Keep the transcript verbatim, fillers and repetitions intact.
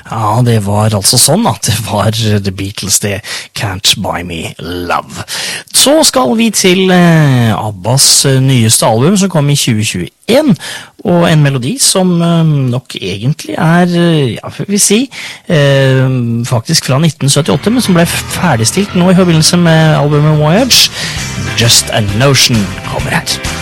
Ja, det var altså sånn at det var The Beatles, det Can't Buy Me Love. Så skal vi til eh, Abbas nyeste album som kom i tjue tjueen, og en melodi som eh, nok egentlig er, ja, får vi si, eh, faktisk fra nitten syttiåtte, men som ble ferdigstilt nå i forbindelse med albumet Voyage. Just a Notion kommer her.